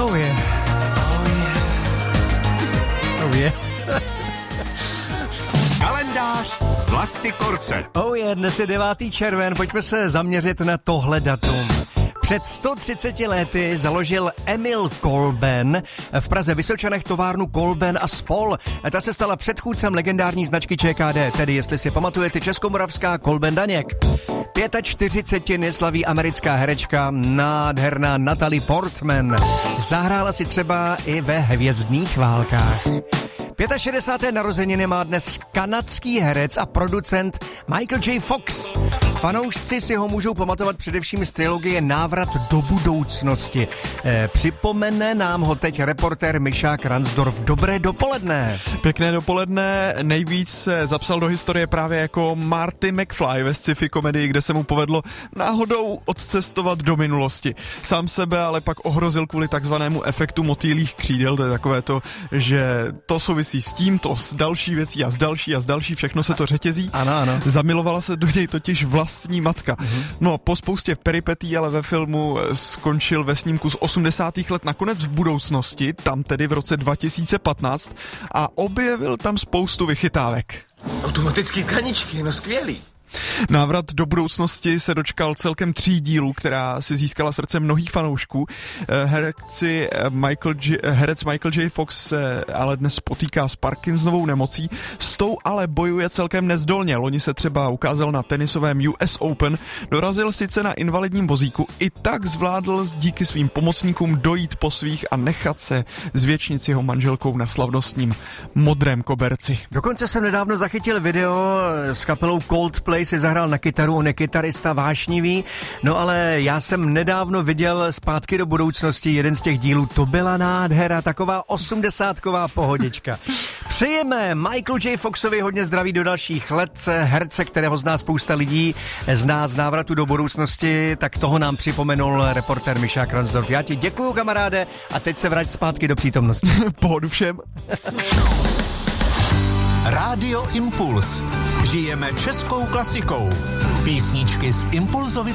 Oh yeah. Oh yeah. Kalendář Vlasty Korce. Oh yeah, dnes je 9. červen, pojďme se zaměřit na tohle datum. Před 130 lety založil Emil Kolben v Praze Vysočanech továrnu Kolben a spol. Ta se stala předchůdcem legendární značky ČKD, tedy jestli si pamatujete českomoravská Kolben Daněk. 45 slaví americká herečka, nádherná Natalie Portman. Zahrála si třeba i ve Hvězdných válkách. 65. narozeniny má dnes kanadský herec a producent Michael J. Fox. Fanoušci si ho můžou pamatovat především z trilogie Návrat do budoucnosti. Připomene nám ho teď reportér Mišák Ransdorf. Dobré dopoledne. Pěkné dopoledne. Nejvíc se zapsal do historie právě jako Marty McFly ve sci-fi komedii, kde se mu povedlo náhodou odcestovat do minulosti. Sám sebe ale pak ohrozil kvůli takzvanému efektu motýlích křídel. To je takové to, že to souvisí s tím, to s další věcí a s další, všechno se to řetězí. Ano. Zamilovala se do něj totiž vlastní matka. No, po spoustě peripetí, ale ve filmu skončil ve snímku z 80. let nakonec v budoucnosti, tam tedy v roce 2015, a objevil tam spoustu vychytávek. Automatický tkaničky, no skvělý. Návrat do budoucnosti se dočkal celkem 3 dílů, která si získala srdce mnohých fanoušků. Herec Michael J. Fox se ale dnes potýká s Parkinsonovou nemocí, s tou ale bojuje celkem nezdolně. Loni se třeba ukázal na tenisovém US Open, dorazil sice na invalidním vozíku, i tak zvládl díky svým pomocníkům dojít po svých a nechat se zvětšnit s jeho manželkou na slavnostním modrém koberci. Dokonce jsem nedávno zachytil video s kapelou Coldplay, si zahrál na kytaru, on je kytarista vášnivý, no ale já jsem nedávno viděl Zpátky do budoucnosti, jeden z těch dílů, to byla nádhera, taková 80ková pohodička. Přejeme Michael J. Foxovi hodně zdraví do dalších let, herce, kterého zná spousta lidí, zná z Návratu do budoucnosti, tak toho nám připomenul reportér Mišák Ransdorf. Já ti děkuju, kamaráde, a teď se vrať zpátky do přítomnosti. Pohodu všem. Rádio Impuls. Žijeme českou klasikou. Písničky z Impulzovy